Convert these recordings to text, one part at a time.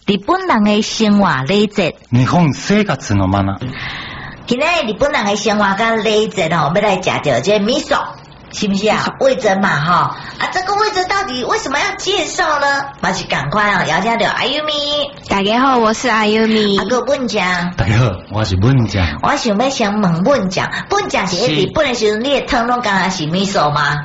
日本人的生活礼节。 日本生活のマナー。 今日日本人的生活跟礼节哦，要来讲到这味噌。是不是啊？味噌嘛，哈啊，这个味噌到底为什么要介绍呢？马上赶快啊，邀请到阿优米。 大家好，我是阿优米。 阿哥本酱。 大家好，我是本酱。 我想要先问本酱，本酱是日本的时候，你的汤拢刚刚是味噌吗？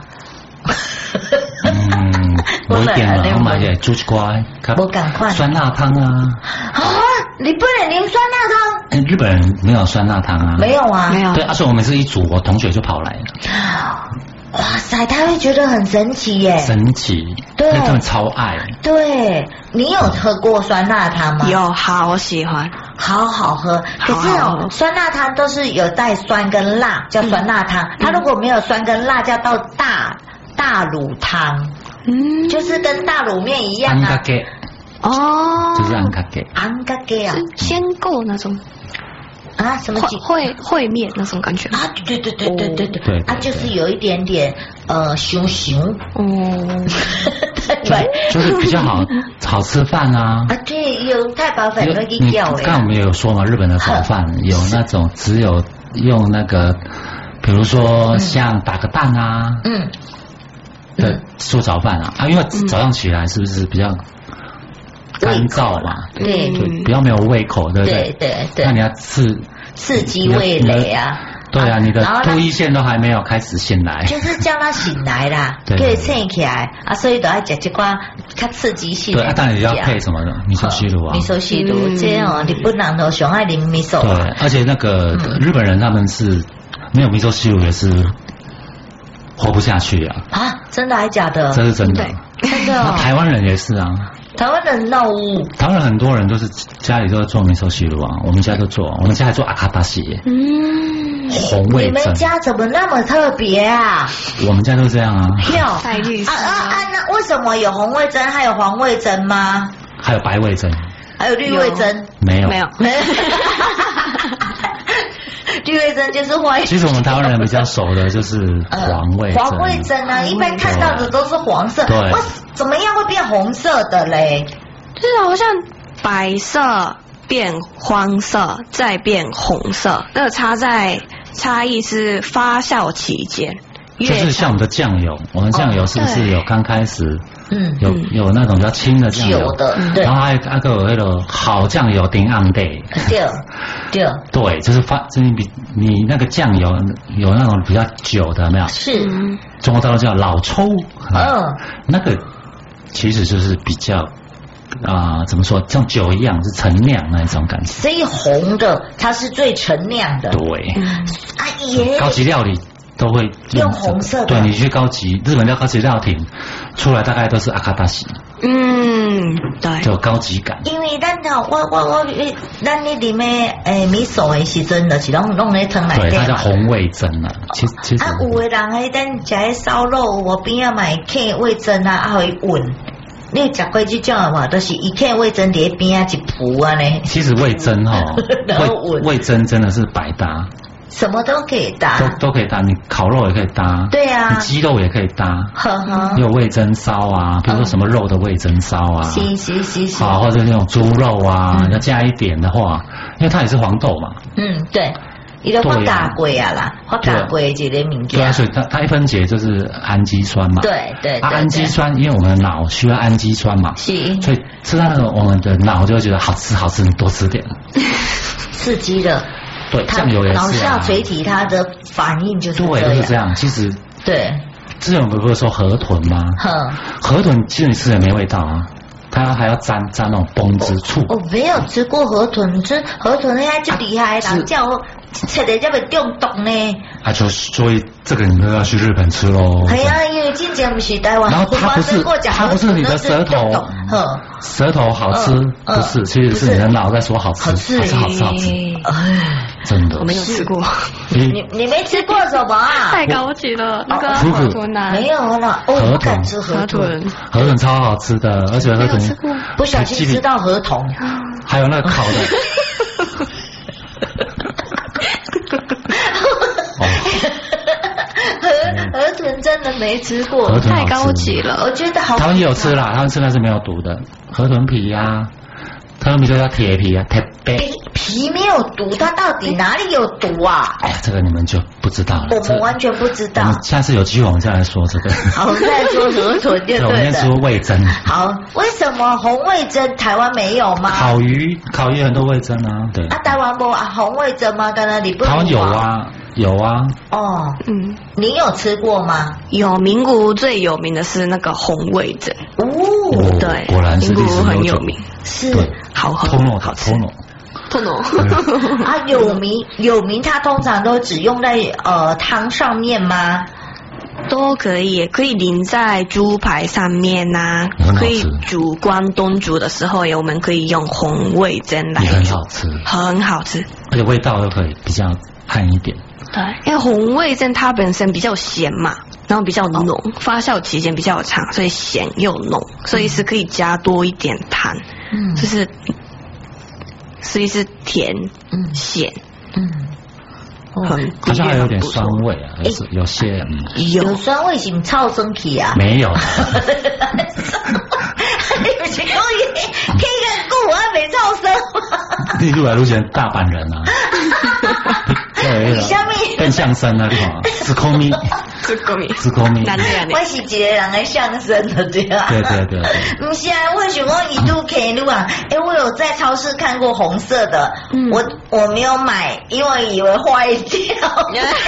不一定啦，我买的煮一寡， 无赶快酸辣汤啊。 啊，日本人连酸辣汤？ 日本人没有酸辣汤啊？ 没有啊， 没有。 对，所以我每次一煮，我同学就跑来了。 哇塞，他会觉得很神奇耶！ 神奇， 对， 他们超爱。 对，你有喝过酸辣汤吗？ 有，好喜欢， 好好喝。可是哦，酸辣汤都是有带酸跟辣，叫酸辣汤。它如果没有酸跟辣，叫到大卤汤。就是跟大卤面一样啊。 哦， 就是安卡给。 安卡给啊， 是鲜购那种。 啊，什么烩面那种感觉啊？对，啊，就是有一点点熊， 对，就是比较好吃饭啊。 啊，对，有太白粉会给掉哎。 刚刚我们也有说嘛，日本的早饭有那种只有用那个，比如说像打个蛋啊，的做早饭啊，因为早上起来是不是比较干燥嘛？ 对， 比较没有胃口，对不对？ 对。 那你要刺激味蕾啊。对啊，你的唾液腺都还没有开始醒来， 就是叫他醒来啦，可以醒起来啊，所以都要吃这款较刺激性。 对，当然也要配什么的味噌汁啊， 味噌汁这样日本人都上爱啉味噌。 对，而且那个日本人他们是没有味噌汁也是活不下去啊！ 啊，真的还假的？ 这是真的， 真的哦。 台湾人也是啊。 台湾人闹屋， 台湾人很多人都是家里都在做味噌汁啊，我们家都做，我们家还做阿卡达西，红味噌。 你们家怎么那么特别啊？ 我们家都这样啊。 带绿色那为什么有红味噌还有黄味噌吗？ 还有白味噌， 还有绿味噌？ 没有。 绿味噌就是黄。 其实我们台湾人比较熟的就是黄味噌。 黄味噌啊，一般看到的都是黄色。 对。 怎么样会变红色的嘞？ 就是好像白色变黄色，再变红色，那个差异是发酵期间。 就是像我们的酱油，我们酱油是不是有刚开始？有那种比较轻的酱油的， 然后还有那个那个好酱油顶暗的，对，就是你那个酱油有那种比较久的，没有？ 是， 中国大陆叫老抽，那个其实就是比较怎么说，像酒一样是陈酿那一种感觉。 所以红的它是最陈酿的， 对，高级料理。都会用红色的， 对，你去日本叫高级料亭，出来大概都是阿卡达西， 对， 就高级感。 因为咱那里面味噌的时阵的是弄在汤内底， 对，它叫红味噌啊。其实有的人喺咱食的烧肉，我边啊买客味噌啊，会混。你食过这种的嘛？都是一客味噌在边啊一铺啊呢。 其实味噌味噌真的是百搭。 什么都可以搭， 都可以搭，你烤肉也可以搭， 对啊， 你鸡肉也可以搭，有味噌烧啊，比如说什么肉的味噌烧啊， 是， 或者那种猪肉啊，要加一点的话，因为它也是黄豆嘛， 对，伊都发大贵啊啦，发大贵这个物件， 对啊，所以它一分解就是氨基酸嘛， 对， 氨基酸，因为我们的脑需要氨基酸嘛， 是， 所以吃到那个我们的脑就会觉得好吃，你多吃点， 刺激的。 对，酱油也是脑下垂体它的反应就是这样， 对，就是这样。其实对， 之前我们不是说河豚吗？河豚其实你吃也没味道啊，它还要沾那种崩汁醋。 我没有吃过河豚，吃河豚那就厉害了，叫我吃的这么中毒呢。 所以这个你们要去日本吃喽。 哎呀，因为之前不是台湾， 然后它不是你的舌头，舌头好吃，不是，其实是你的脑在说好吃，好吃。哎，真的， 我没有吃过。 你没吃过什么啊？ 太高级了，那个河豚啊， 没有了。 河豚吃河豚， 河豚超好吃的，而且河豚不小心吃到河豚， 还有那个烤的。 河豚真的没吃过， 太高级了。 我觉得好。 他们也有吃啦，他们吃的是没有毒的河豚皮呀， 它名字叫铁皮啊，铁皮。 皮没有毒，它到底哪里有毒啊？ 哎呀，这个你们就不知道了。 我们完全不知道。 下次有机会我们再来说这个。 好，我们再说河豚就对了。 我们先说味噌。 好，为什么红味噌台湾没有吗？ 烤鱼很多味噌啊，对。 啊，台湾没红味噌吗？刚才你不台湾有啊。有啊。 哦，你有吃过吗？ 有，名古屋最有名的是那个红味噌。 哦， 对， 果然是名古屋很有名， 是好喝，好吃。 啊，有名，它通常都只用在汤上面吗？ 都可以，也可以淋在猪排上面呐，可以煮关东煮的时候，我们可以用红味噌来煮， 很好吃， 很好吃， 而且味道又可以比较淡一点。 对，因为红味噌它本身比较咸嘛，然后比较浓，发酵期间比较长，所以咸又浓，所以是可以加多一点糖，所以是甜，咸， 好像还有点酸味啊，有些有酸味是臭生气啊？ 没有。 你不是讲可以个顾啊没臭生？ 你愈来愈像大阪人啊！ 你下面变相声啊，你看，自空咪， 难的呀！ 我是一个人的相声的对啊。 对。 不是啊，我想讲一度可以啊。我有在超市看过红色的，我没有买，因为以为坏掉。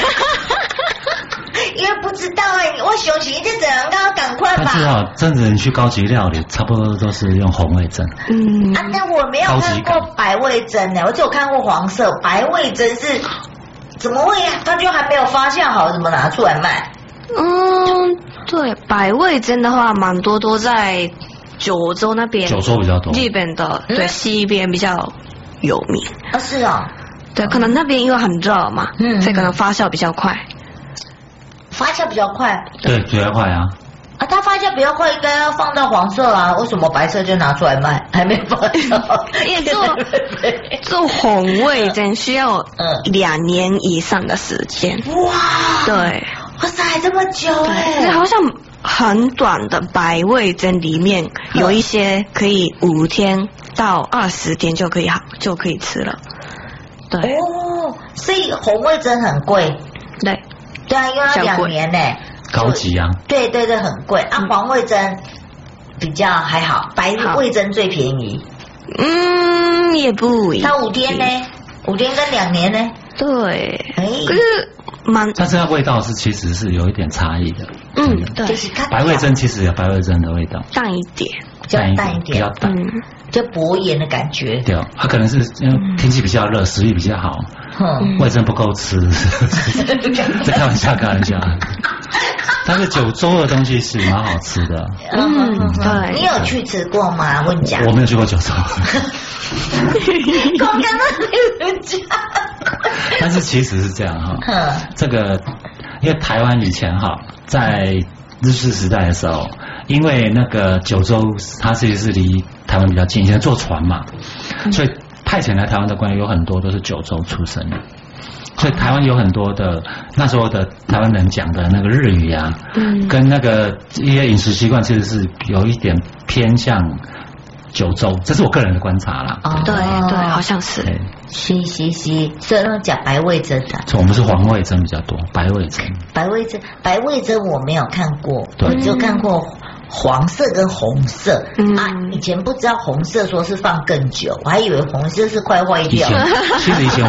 因为不知道我相信这怎样要赶快吧。 但是真的你去高级料理，差不多都是用红味噌。 但我没有看过白味噌呢，我只有看过黄色，白味噌是怎么会啊？它就还没有发酵好，怎么拿出来卖？ 对，白味噌的话，蛮多都在九州那边， 九州比较多， 日本的对西边比较有名。 是哦。 对，可能那边因为很热嘛，所以可能发酵比较快。 发酵比较快， 对，比较快啊。 它发酵比较快，应该要放到黄色啊，为什么白色就拿出来卖？还没发酵。 因为做红味噌需要2年以上的时间。 哇， 对， 哇塞，这么久好像很短的白味噌里面有一些可以5天到20天就可以吃了。对。 所以红味噌很贵。对啊，因为它2年呢。 高级啊。 对，很贵啊。黄味噌比较还好，白味噌最便宜。 也不一样。 它5天呢？5天跟2年呢？ 对。可是但是它味道其实是有一点差异的。 对。 白味噌其实有白味噌的味道， 淡一点， 比较淡。 就薄盐的感觉。 对，它可能是因为天气比较热，食欲比较好，味噌不够吃。开玩笑。但是九州的东西是蛮好吃的。 对。 你有去吃过吗？问你讲。 我没有去过九州。 我刚刚没有讲。 但是其实是这样这个因为台湾以前在日治时代的时候，因为那个九州它其实是离台湾比较近，以前坐船嘛，所以派遣来台湾的官员有很多都是九州出身的，所以台湾有很多的那时候的台湾人讲的那个日语啊，跟那个一些饮食习惯其实是有一点偏向九州，这是我个人的观察啦。 对，好像是。 是，所以讲白味噌的。 我们是黄味噌比较多，白味噌我没有看过，我就看过黄色跟红色。以前不知道红色说是放更久，我还以为红色是快坏掉。 其实以前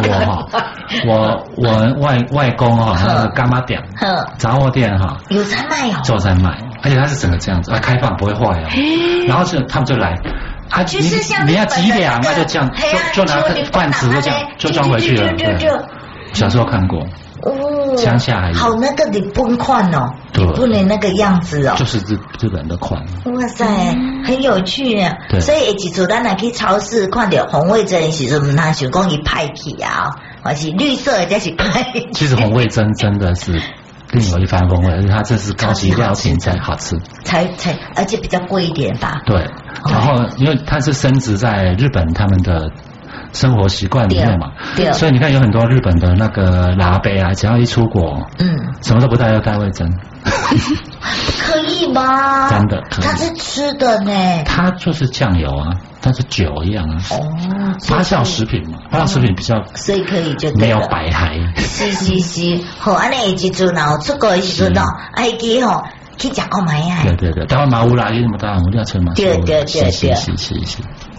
我外公那个干妈店杂货店有在卖就在卖，而且它是整个这样子开放不会坏然后他们就来。 就是像你要几两，那就这样，就拿个罐子就这样就装回去了。小时候看过。乡下还有。好那个日本款日本的那个样子就是日本的款。 哇塞，很有趣啊！所以一次咱来去超市看到红味噌的时候，他想讲伊派去还是绿色的才是派。 其实红味噌真的是另有一番风味，而且它这是高级料品才好吃， 而且比较贵一点吧。 对，然后因为它是深植在日本他们的生活习惯里面嘛。 对。 所以你看，有很多日本的那个老伯啊，只要一出国，什么都不带，要带味噌。 可以吗？ 真的可以。 它是吃的呢。 它就是酱油啊，它是酒一样啊。哦。发酵食品嘛，发酵食品比较， 所以可以就没有百害。 是，好，安尼的时阵哦，出国的时阵哦，爱记吼去食澳门呀。 对，台湾嘛有啦，有那么大，我们要吃嘛。 对。 是。